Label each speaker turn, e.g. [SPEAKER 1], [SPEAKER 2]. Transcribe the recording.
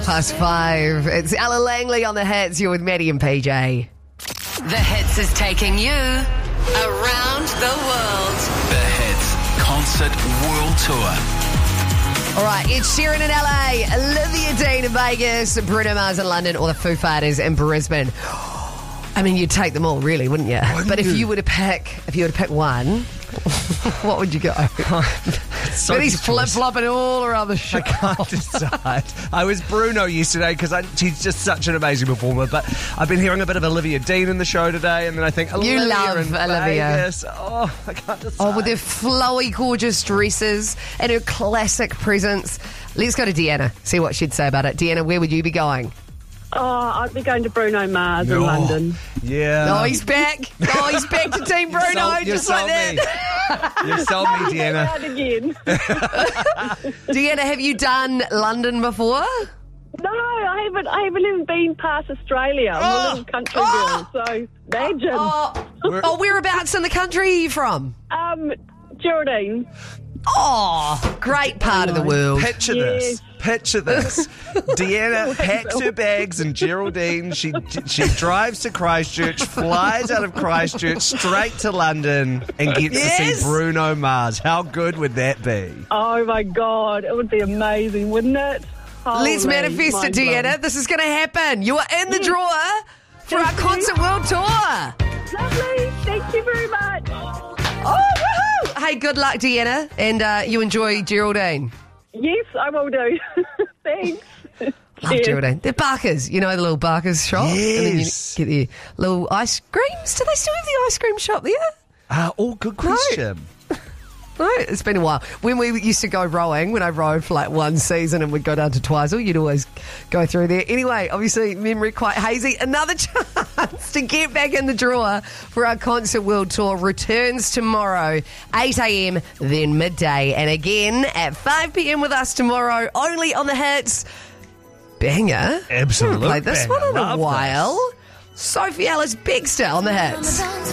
[SPEAKER 1] 5:30. It's Ella Langley on the hits. You're with Maddie and PJ.
[SPEAKER 2] The Hits is taking you around the world.
[SPEAKER 3] The Hits Concert World Tour.
[SPEAKER 1] All right, it's Sheeran in LA, Olivia Dean in Vegas, Bruno Mars in London, or the Foo Fighters in Brisbane. I mean, you'd take them all, really, wouldn't you? But if you were to pick one, what would you go?
[SPEAKER 4] So
[SPEAKER 1] he's flip-flopping all around the show.
[SPEAKER 4] I can't decide. I was Bruno yesterday because she's just such an amazing performer, but I've been hearing a bit of Olivia Dean in the show today, and then I think Olivia
[SPEAKER 1] love
[SPEAKER 4] in
[SPEAKER 1] Olivia.
[SPEAKER 4] Vegas. Oh, I can't decide.
[SPEAKER 1] Oh, with her flowy, gorgeous dresses and her classic presence. Let's go to Deanna, see what she'd say about it. Deanna, where would you be going?
[SPEAKER 5] Oh, I'd be going to Bruno Mars in London.
[SPEAKER 4] Yeah.
[SPEAKER 1] Oh, he's back. Oh, he's back to Team Bruno, just like that.
[SPEAKER 4] You sold me, Deanna.
[SPEAKER 5] Out again.
[SPEAKER 1] Deanna, have you done London before?
[SPEAKER 5] No, I haven't even been past Australia. I'm a little country girl, so imagine.
[SPEAKER 1] Oh, whereabouts in the country are you from?
[SPEAKER 5] Geraldine.
[SPEAKER 1] Oh, great part of the world.
[SPEAKER 4] Picture this. Deanna packs her bags in Geraldine. She drives to Christchurch, flies out of Christchurch straight to London, and gets to see Bruno Mars. How good would that be?
[SPEAKER 5] Oh, my God. It would be amazing, wouldn't it?
[SPEAKER 1] Let's manifest it, Deanna. This is going to happen. You are in the drawer for our Concert World Tour.
[SPEAKER 5] Lovely. Thank you very much.
[SPEAKER 1] Oh, woohoo! Hey, good luck, Deanna, and you enjoy Geraldine.
[SPEAKER 5] Yes, I will do. Thanks.
[SPEAKER 1] Love Geraldine. They're Barkers. You know the little Barkers shop?
[SPEAKER 4] Yes.
[SPEAKER 1] And then you get the little ice creams. Do they still have the ice cream shop there?
[SPEAKER 4] Good question.
[SPEAKER 1] No, it's been a while. When we used to go rowing, when I rowed for like one season and we'd go down to Twizel, you'd always go through there. Anyway, obviously, memory quite hazy. Another chance to get back in the drawer for our Concert World Tour returns tomorrow, 8 a.m, then midday. And again at 5 p.m. with us tomorrow, only on the hits. Banger.
[SPEAKER 4] Absolutely.
[SPEAKER 1] Played this one in a
[SPEAKER 4] Love
[SPEAKER 1] while. Sophie Ellis Bextor on the hits.